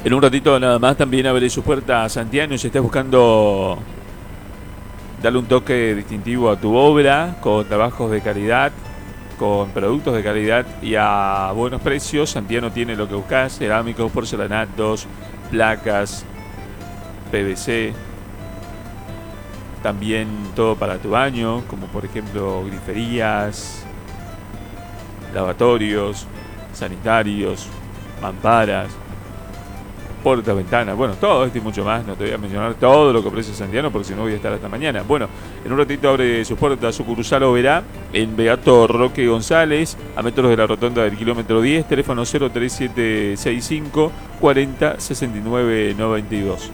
En un ratito nada más también abre su puerta a Santiano y si estás buscando darle un toque distintivo a tu obra con trabajos de calidad, con productos de calidad y a buenos precios. Santiano tiene lo que buscas: cerámicos, porcelanatos, placas, PVC, también todo para tu baño, como por ejemplo griferías, lavatorios, sanitarios, mamparas, puertas, ventanas, bueno, todo esto y mucho más. No te voy a mencionar todo lo que ofrece Santiano porque si no voy a estar hasta mañana. Bueno, en un ratito abre sus puertas sucursal Oberá en Beato Roque González, a metros de la rotonda del kilómetro 10, teléfono 03765 40 69 92.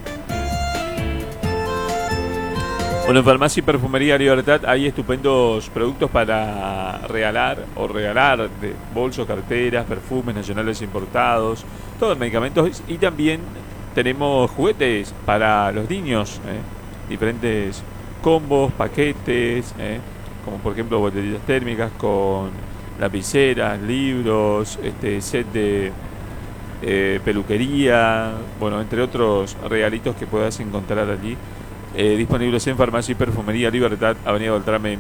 Bueno, en Farmacia y Perfumería Libertad hay estupendos productos para regalar o regalar, de bolsos, carteras, perfumes nacionales importados, todos medicamentos, y también tenemos juguetes para los niños, diferentes combos, paquetes, como por ejemplo botellitas térmicas con lapiceras, libros, set de peluquería, bueno, entre otros regalitos que puedas encontrar allí. Disponibles en Farmacia y Perfumería Libertad, Avenida Beltrame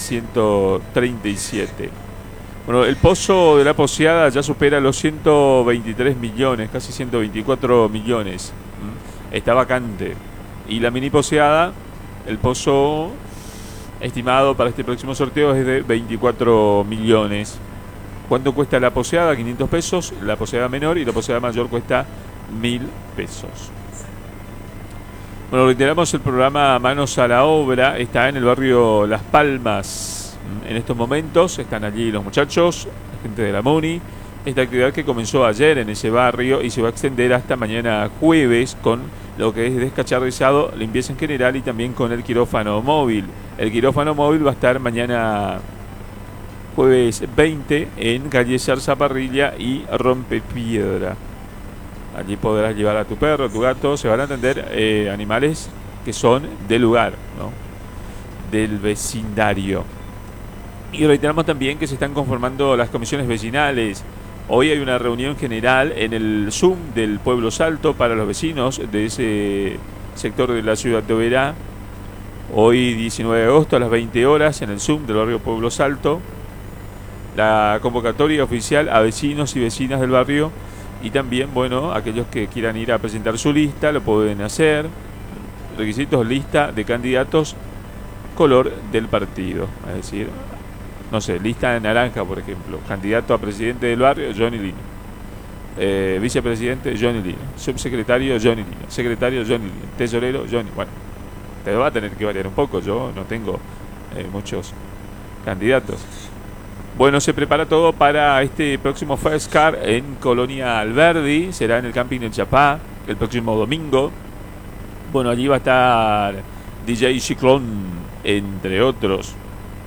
1137. Bueno, el pozo de la Poseada ya supera los 123 millones, casi 124 millones. Está vacante. Y la mini Poseada, el pozo estimado para este próximo sorteo es de 24 millones. ¿Cuánto cuesta la Poseada? 500 pesos. La Poseada menor y la Poseada mayor cuesta 1000 pesos. Bueno, reiteramos el programa Manos a la Obra. Está en el barrio Las Palmas. En estos momentos están allí los muchachos, la gente de la MUNI. Esta actividad que comenzó ayer en ese barrio y se va a extender hasta mañana jueves con lo que es descacharrizado, limpieza en general y también con el quirófano móvil. El quirófano móvil va a estar mañana jueves 20 en calle Zarzaparrilla y Rompepiedra. Allí podrás llevar a tu perro, a tu gato. Se van a atender animales que son del lugar, ¿no? Del vecindario. Y reiteramos también que se están conformando las comisiones vecinales. Hoy hay una reunión general en el Zoom del Pueblo Salto para los vecinos de ese sector de la ciudad de Oberá. Hoy 19 de agosto a las 20 horas en el Zoom del barrio Pueblo Salto. La convocatoria oficial a vecinos y vecinas del barrio. Y también, bueno, aquellos que quieran ir a presentar su lista lo pueden hacer. Requisitos: lista de candidatos, color del partido. Es decir, no sé, lista de naranja, por ejemplo. Candidato a presidente del barrio, Johnny Lino. Vicepresidente, Johnny Lino. Subsecretario, Johnny Lino. Secretario, Johnny Lino. Tesorero, Johnny. Bueno, te va a tener que variar un poco. Yo no tengo muchos candidatos. Bueno, se prepara todo para este próximo First Car en Colonia Alberdi. Será en el Camping El Chapá el próximo domingo. Bueno, allí va a estar DJ Ciclón, entre otros.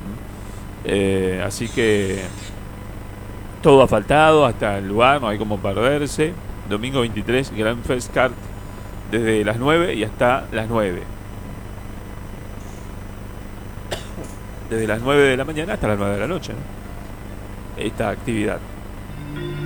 Así que todo asfaltado hasta el lugar, no hay como perderse. Domingo 23, Gran First Car desde las 9 y hasta las 9. Desde las 9 de la mañana hasta las 9 de la noche, ¿no? Esta actividad.